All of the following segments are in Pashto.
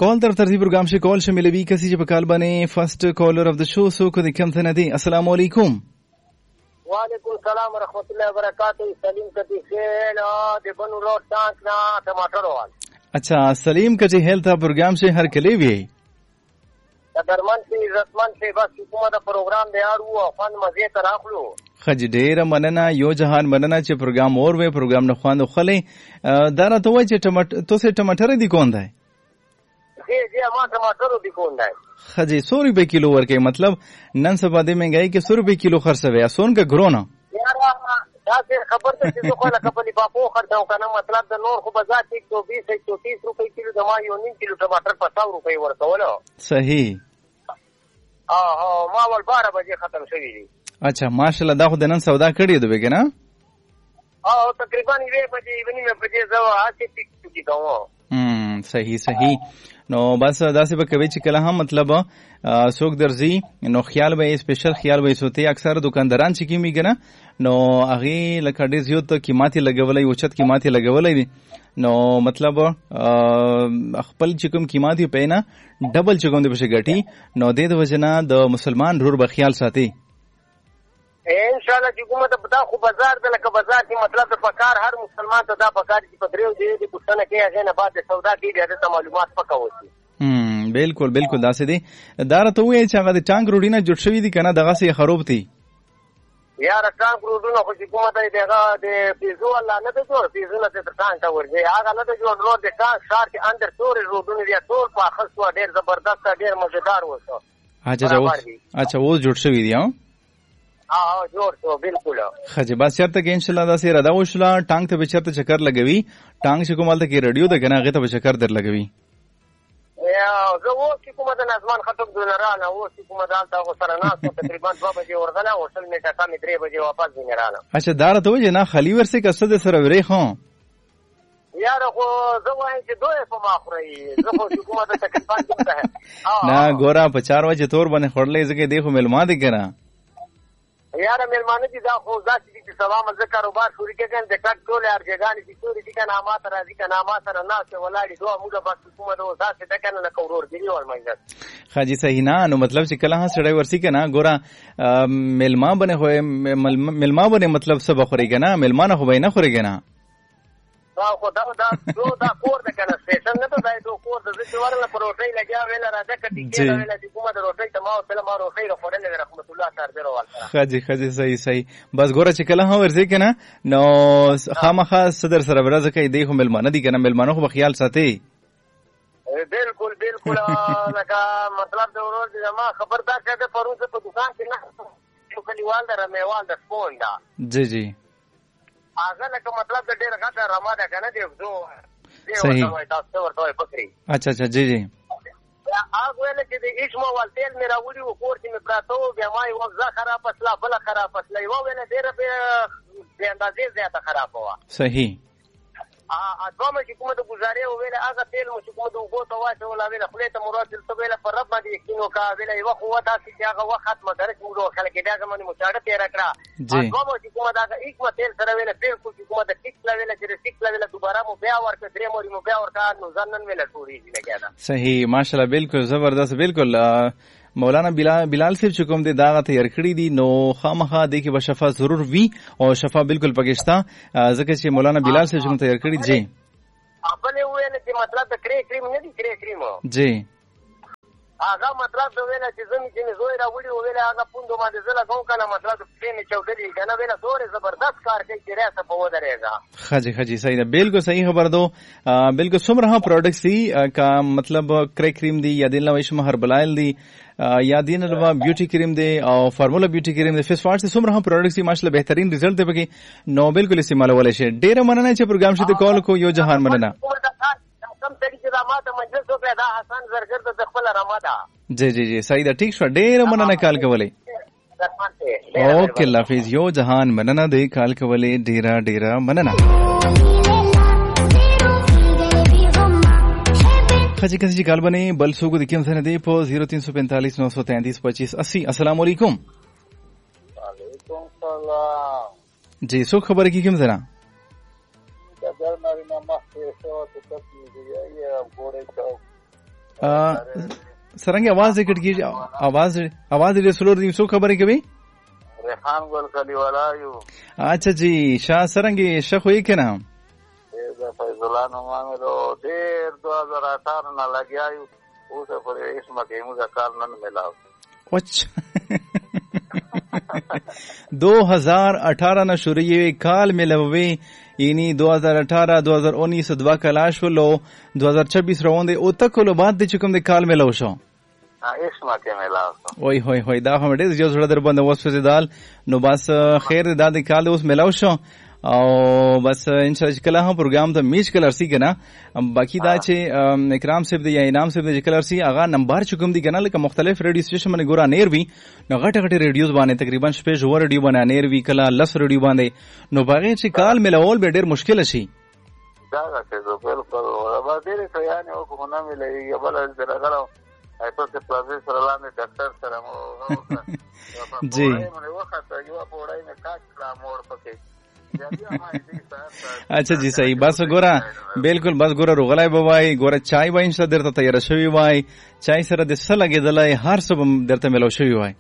कॉल तर तरती प्रोग्राम से कॉल से मिलेगी किसी जब कॉल बने first caller of the show so को दिखम थे नदी अस्सलाम वालेकुम। वालेकुम सलाम रहमतुल्लाहि व बरकातहू। सलीम कदी खेल दे बनु रोड टांक ना टमाटर वाल। अच्छा सलीम कजी हेल्थ प्रोग्राम से हर कले भी दरमन से इज्जतमन से बस हुकूमत प्रोग्राम दे आड़ू फन मजे तराखलो खज ډیر مننه یو جهان مننه چې پروګرام اور وې پروګرام نه خواندو خلې دا ته وای چې تو سه ټماټر دي کون دی جی ما ټماټر دي کون دی خج 100 روپے کیلو ورکه مطلب نن سبا د مهنګای کې 100 روپے کیلو خرڅوي اسون کا ګرونا یار دا خبر ته چې خو لا کپلی پاپو خرڅاو کنه مطلب د نور خو بازار کې 120 130 روپے کیلو دما یو نیم کیلو ټماټر 50 روپے ورکول صحیح ما ول 12 بجې ختم شوی دي अच्छा माशाल्लाह دا خو د نن سودا کړی دی کنه تقریبا 1 بجې ونی مې بجې زو هاتي ټیک کی کوم صحیح نو بس داسې به کوي چې کله هم مطلب سوق درځي نو خیال به سپیشل خیال به سوته اکثر دکانداران چې کیږي کنه نو هغه لکه ډیر زیات قیمتي لګولای او چت قیمتي لګولای دي نو مطلب خپل چې کوم قیمتي پېنه ډبل چې کوم د بشه غټي نو د وجنه د مسلمان رور به خیال ساتي ان شاء الله چې کومه ته خو بازار د لکه بازار کې مطلب د پکار هر مسلمان ته دا پکار چې پدریو دی د پښتنه کې هغه نه بعد سودا کې د معلومات پکا وسی بالکل داسې دي دا راته وایي چې هغه د ټانک روډینه جوړ شوی دي کنه دغه سي خراب دي یار ټانک روډونه خو چې کومه ته دغه د پیزو الله نه ته جوړ پیزو نه ته ټانک ته ورځي هغه نه ته جوړ روډ د ټانک شار کې اندر ټول روډونه دي ټول په خاصه ډیر زبردست ډیر مزیدار وسو اچھا وہ جوړ شوی دي جوړ شو بالکل خجه بس چرته کې ان شاء الله دا سي ردا وشلا ټانک ته به چرته چکر لګوي ټانک چې کومالته کې رادیو ده کنه هغه ته به چکر در لګوي یا زه و چې کومه د نظمان ختم دولرانه و چې کومه دالته سره نه تقریبا 2 بجې ورغله او سل میټه کم 3 بجې واپس ځینراله اچھا دا راته وځي نه خلی ورسې قصد سره وری خو یار خو زه وایم چې دوی په ماخوري زه خو کومه ته تکلیف ده نه ګورا په 4 بجې تور باندې خړلې ځکه دیخو ملما دي کنه یار ملمانه دي دا خو ذات دي چې سلام ز کاروبار شروع کېږي د ټک ټول ارجګان دي چې دي کنه ما ته راځي کنه ما سره ناس ولاړی دوه موږ بس کومه دوه ذات ده کنه نه کورور دی ول مینځ خاجي صحیح نه نو مطلب چې کله سړی ورسی کنه ګورا ملما بنه هو ملما بنه مطلب سبا خوري کنه ملمانه خو به نه خوري کنه دا خو دا کور د کنه سټیشن نه ته دا کور د چې ورنه پروټي لګیا ویل راځه کټی کې ویل چې کومه د روټي ته ما سلام ما روټي خورنه رحمت الله تعالی ورته خاجي صحیح بس ګوره چې کله ورځي کنه نو خامخا صدر سره ورځ کوي دی خو ملمانه دي کنه ملمانه خو خیال ساتي بالکل لکه مطلب د ورور د ما خبردار کړه پروسه په دکان کې نه کلیوال در میوال د سپون دا جی هغه لکه مطلب د ډېر غټه رما ده کنه دی زو صحیح ورته بکری اچھا جی هغه ویل چې د اسمو ول تیل مې راوړي او کور کې مې پراته و بیا ما یو ځا خراب اصله بل خراب اصله یو ویل ډېر به اندازې زیاته خراب و صحیح دومره چې کومه د گزارې ویل هغه تیل مو چې کومه د وګو ته واچو ولا ویل خپل ته مراد څه ویل پر رب باندې یقینو کا ویل یو خو دا چې هغه وخت ختمه درک موږ خلک دا باندې مشاهده تیر کړه دومره چې کومه دا یک تیل سره ویل بالکل چې کومه د ټیک لا ویل چې ټیک لا ویل دوباره مو بیا ورکړ درې موري مو بیا ورکړ نو ځنن ویل ټوري لګیا صحیح ماشاءالله بالکل زبردست بالکل مولانا بلال صاحب چې کوم دی دا تیار کړی دي نو خامخا د کې به شفا ضرور وي او شفا بالکل پاکستان ځکه چې مولانا بلال صاحب چې تیار کړی جی خپل ویل چې مطلب د کریم نه دي کریم جی هغه مطلب د ویل چې زمي چې زوی راوړي ویل هغه پوندو باندې زله کوم کنه مطلب پرې چودري کنه ویل ډېر زبردست کار کوي چې راځه په ودرېګا خاجي صحیح ده بالکل صحیح خبر دو بالکل څومره پروډکټس دي کا مطلب کریم دی یا دین لويش مہر بلایل دی یا دین لوا بیوټي کریم دی او فارمولا بیوټي کریم دی فیس واش څومره پروډکټس دي ماشاءالله بهترین رزلټ دی بګي نو بالکل استعمال ولې شي ډېر مننه چې پروګرام شته کال کو یو جهان مننه کم طریقې دا ماته مجلس وکړه دا حسن زرګر د خپل رمادا جی صحیح ده ٹھیک شو ډېر مننه کال کولې اوکے الله حافظ یو جهان مننه دی کال کولې ډېر مننه خجی کسی کال بنے بل سوگو دکیم سنے دے پو 0345933580 السلام علیکم وعلیکم السلام جی سو خبر کی کیم سنا सरंगे आवाज कट की आवाज स्लो दी सो खबर है कभी रेहान गोल खली वाला यू अच्छा जी शाह सरंगे शख हुई के नाम फैजला नुमा में तो देर 2018 ना लग गया यू उसे पर इसमें के मुझे कारण मिला अच्छा 2018 न शुरू ये काल में लवे यानी 2018 2019 dva kalash lo 2026 rawonde utakolo baad de chukum de kal me lawsho isma ke me lawsho oi hoi hoi da hamade jo zora der band wasfe dal no bas khair da de kal us me lawsho او بس انشاءالله کله هم پروګرام ته میچ کلر سی کنه باقی دا چې اکرام صاحب دی یا انعام صاحب دی کلر سی هغه نمبر چکم دی کنه لکه مختلف ریډیو سټیشن باندې ګورا نیر وی نو غټ غټ ریډیوز باندې تقریبا شپږ ور ریډیو باندې نیر وی کله لس ریډیو باندې نو باغې چې کال ملول به ډیر مشکل شي دا راته زه بالکل ورا ډیر ته یعنی او کومه ملي بل درغلو ایتو چې پروفیسور لاندې ډاکټر سره مو جی مو وخت یو پوره نه کاټ را موړ پکې अच्छा जी सही बस गोरा बिल्कुल बस गोरा रोगलाई बवाई गोरा चाय वाइन सा देरता तैयार शवी वाई चाय सर दिस लगे दलाई हर सब देरता मिलो शवी वाई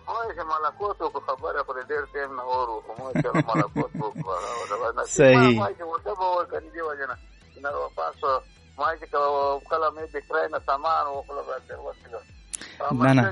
सही ना ना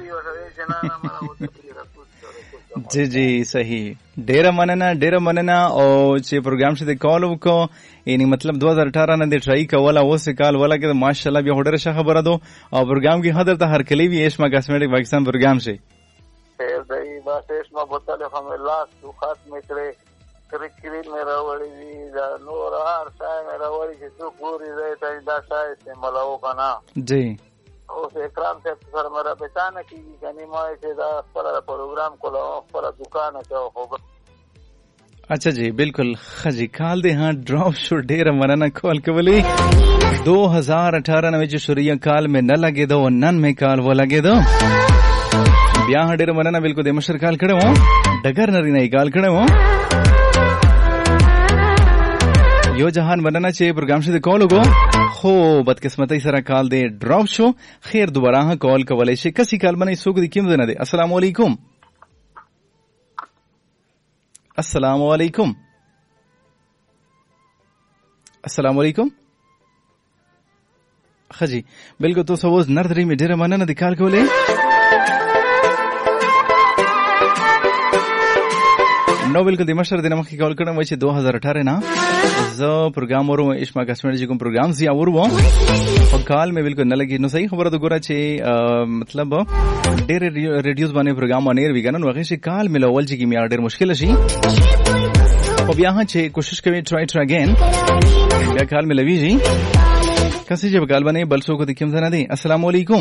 जी जी सही डेरा मनना और चे प्रोग्राम से कॉल को यानी मतलब 2018 ने ट्राई का वाला वो से कॉल वाला के माशाल्लाह भी होडर शा खबर दो और प्रोग्राम की हदर था हर कली भी एशमा कॉस्मेटिक पाकिस्तान प्रोग्राम से फिर दई बस एशमा बोतल हमें लास्ट खास में करे क्रीम मेरा वाली नूर हर साय मेरा वाली से पूरी रहता है दासा से मलाओ का ना जी उस इकराम से सर मेरा बेचाना की गनीमा से पर प्रोग्राम को पर दुकान है होगा अच्छा जी बिल्कुल खजी काल दे हाँ ड्रॉप शो ढेर मनाना कॉल के बोली 2018 में जो शुरिया काल में न लगे दो नन में काल वो लगे दो ब्याह ढेर मनाना बिल्कुल देमशर काल खड़े हो डगर नरी नहीं काल खड़े हो यो जहान बनना चाहिए प्रोग्राम से कॉल होगो हो बदकिस्मती सरा कॉल दे ड्रॉप शो खैर दोबारा हाँ कॉल कवले से कसी कॉल बने सुख दी किम देना दे अस्सलाम वालेकुम अस्सलाम वालेकुम अस्सलाम वालेकुम खजी बिल्कुल तो सवोज नर्दरी में ढेर माना ना दिखाल कवले नो बिल्कुल दिमाशर दिन मखी कॉल करना वैसे 2018 ना जो प्रोग्राम और इश्मा कॉस्मेटिक जी को प्रोग्राम जी और वो और काल में बिल्कुल न लगी नो सही खबर तो गोरा छे मतलब डेर रेडियोस बने प्रोग्राम अनेर विगन वगे से काल में लवल जी की मियार डेर मुश्किल सी अब यहाँ छे कोशिश करें ट्राई अगेन क्या काल में लवी जी कैसे जब काल बने बलसो को दिखम ना दे अस्सलाम वालेकुम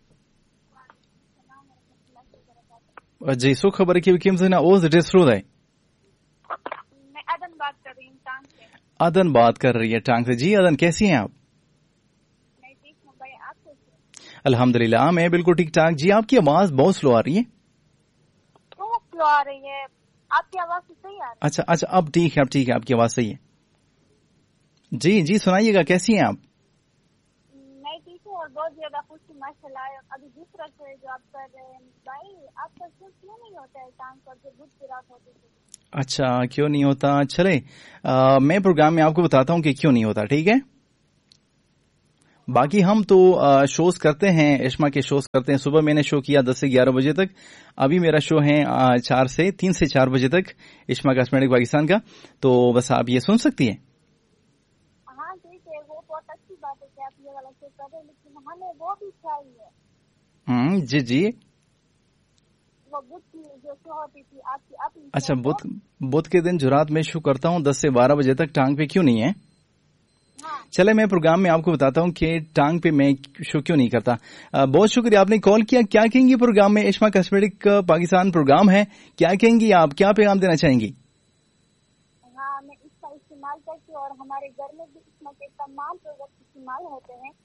जी सो खबर की किम से ना ओज ड्रेस रो दे अदन बात कर रही है टांग से जी अदन कैसी हैं आप अल्हम्दुलिल्लाह मैं बिल्कुल ठीक ठाक जी आपकी आवाज बहुत स्लो आ रही है स्लो आ रही है आपकी आवाज सही आ रही है अच्छा अच्छा अब ठीक है आपकी आवाज सही है जी जी सुनाइएगा कैसी हैं आप मैं ठीक हूँ और बहुत ज्यादा खुश हूँ माशाल्लाह अभी दूसरा शो है जो आप कर रहे हैं भाई आपका शो क्यों नहीं होता है टांग पर जो बुध की रात होती है अच्छा क्यों नहीं होता चले मैं प्रोग्राम में आपको बताता हूँ कि क्यों नहीं होता ठीक है बाकी हम तो शोज करते हैं इश्मा के शोज करते हैं सुबह मैंने शो किया 10 से 11 बजे तक अभी मेरा शो है 3 से 4 बजे तक इश्मा कॉस्मेटिक पाकिस्तान का तो बस आप ये सुन सकती हैं हाँ ठीक है वो बहुत अच्छी बात है कि आप ये वाला शो कर रहे हैं लेकिन हमें वो भी चाहिए जी जी अच्छा बुध के दिन जो रात में शो करता हूँ 10 से 12 बजे तक टांग पे क्यों नहीं है हाँ। चले मैं प्रोग्राम में आपको बताता हूँ कि टांग पे मैं शो क्यों नहीं करता बहुत शुक्रिया आपने कॉल किया क्या कहेंगी प्रोग्राम में इश्मा कॉस्मेटिक पाकिस्तान प्रोग्राम है क्या कहेंगी आप क्या पैगाम देना चाहेंगी हाँ मैं इसका इस्तेमाल करती हूँ और हमारे घर में भी इस्मा के तमाम प्रोडक्ट इस्तेमाल होते हैं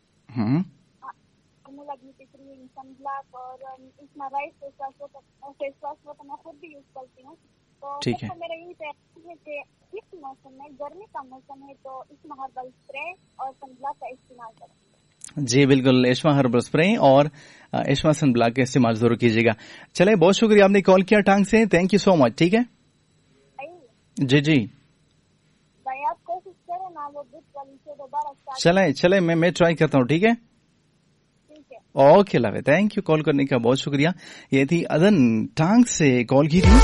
क्रीम सनब्लॉक और इस्मा राइस फेस वॉश वो तो मैं खुद भी यूज करती हूँ तो ठीक है मेरा यही है कि इस मौसम में गर्मी का मौसम है तो इस्मा हर्बल स्प्रे और सनब्लॉक का इस्तेमाल करें जी बिल्कुल, एशमा हर्बल स्प्रे और एशमा सन ब्लॉक का इस्तेमाल जरूर कीजिएगा। चले, बहुत शुक्रिया, आपने कॉल किया टांग से, थैंक यू सो मच। ठीक है जी जी भाई, आप कोशिश करें ना वो बुक वाली से दोबारा स्टार्ट। चले मैं ट्राई करता हूँ। ठीक है, ओके लवे, थैंक यू कॉल करने का, बहुत शुक्रिया। ये थी अदन टांग से कॉल की थी।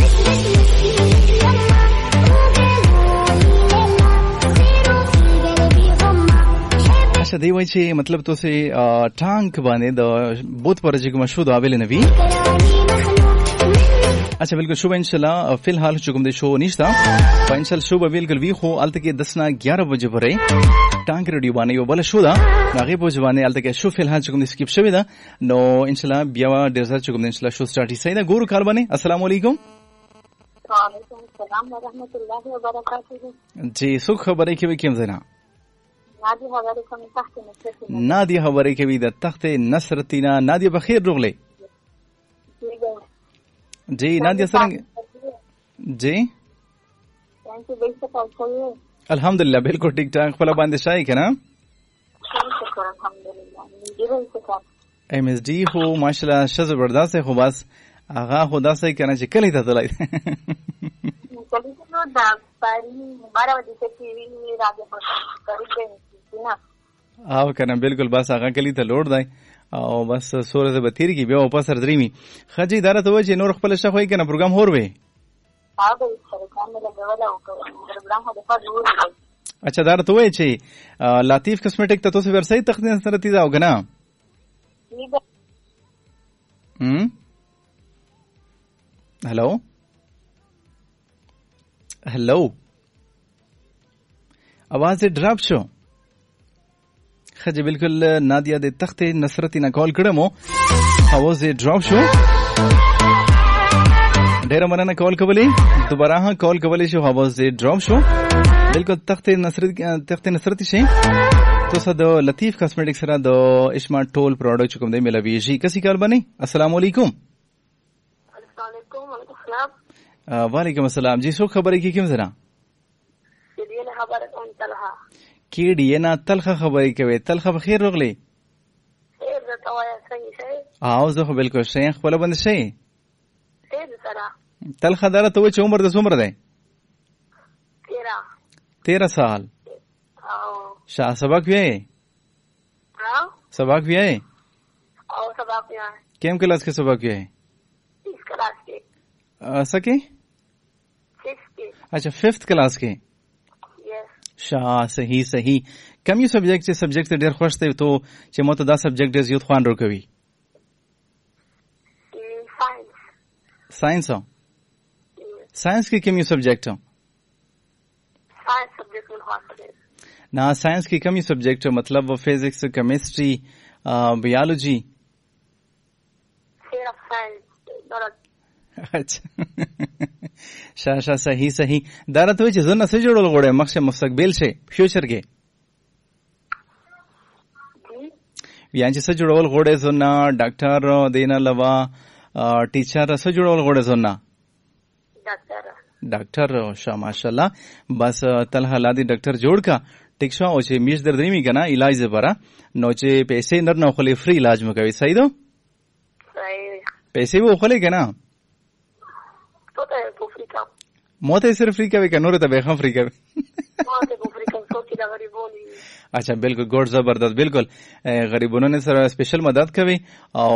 अच्छा दी वही छे मतलब तो से टांग बाने द बहुत पर जी मशहूर आवेले नवी। अच्छा बिल्कुल शुभ इंशाल्लाह, फिलहाल चुकम दे शो निश्ता इंशाल्लाह शुभ बिल्कुल वी हो अलत के 10 ना 11 बजे परे टांग रेडियो बाने यो बल शुदा नागे पोज बाने अलत के शो फिलहाल चुकम दे स्किप शवेदा नो इंशाल्लाह बियावा डेजर चुकम दे इंशाल्लाह शो स्टार्ट ही सही दा गुरु काल बाने। अस्सलाम वालेकुम। वालेकुम अस्सलाम व रहमतुल्लाहि व बरकातहू। जी सुख खबर है कि केम जना नादिया खबर है कि द तख्त नसरतीना नादिया बखैर रोगले जी नादिया सरंग जी अल्हम्दुलिल्लाह बिल्कुल ठीक ठाक फला बांधे शाही के ना MSD हो माशाल्लाह शज़ बर्दाश्त है हो बस आगा खुदा से कहना चाहिए कल ही था तलाई आओ करना बिल्कुल बस आगा कल ही था लोड दाई और बस सोरे से बतीर की बेवा ऊपर सरदरी में खजी दारा तो वही नूर खपल शाह होई करना प्रोग्राम होर वे। अच्छा दारा तो वही छे लातीफ कॉस्मेटिक तो से व्यवसाय तखने सरती जाओगे ना। हेलो हेलो आवाज ड्रॉप शो खजी बिल्कुल नादिया दे तख्ते नसरती ना कॉल कड़मो आवाज ड्रॉप शो ढेर मना ना कॉल कबली दोबारा हाँ कॉल कबली शो आवाज ड्रॉप शो बिल्कुल तख्ते नसरती से तो सद लतीफ कॉस्मेटिक सरा दो इस्मा टोल प्रोडक्ट चुकम दे मिला भी कसी कार बनी। अस्सलाम वालेकुम। वालेकुम अस्सलाम जी सो खबर है कि क्यों जरा केडी ना तलखा खबर के वे तलखा बखैर रोगले आओ जो बिल्कुल शेख बोला बंद शे तलखा दारा तो वे उम्र दस उम्र दे 13 साल शाह सबक भी है सबक भी है केम क्लास के सबक भी है सके अच्छा 5th क्लास के शाह सही सही कम यू सब्जेक्ट डेर खुश थे तो चे मतदा सब्जेक्ट इज यूथ खान रोकवी साइंस हो साइंस की कम यू सब्जेक्ट हो ना साइंस की कम यू सब्जेक्ट हो मतलब फिजिक्स केमिस्ट्री बायोलॉजी अच्छा शाह सही सही दारत हुई जोना से जोड़ो गोड़े मक्सद मुस्तकबिल से फ्यूचर के यांचे से जोड़ो गोड़े जोना डॉक्टर देना लवा टीचर से जोड़ो गोड़े जोना डॉक्टर शाह माशाल्लाह बस तलहा लादी डॉक्टर जोड़ का टिक्शा ओचे मीश दर्दनी का ना इलाज बरा नोचे पैसे नर न खोले फ्री इलाज में कभी सही दो पैसे वो खोले के ना मोते सिर्फ फ्री कभी नूर तबे हम फ्री कभी अच्छा बिल्कुल गोड जबरदस्त बिल्कुल गरीबों ने सर स्पेशल मदद कभी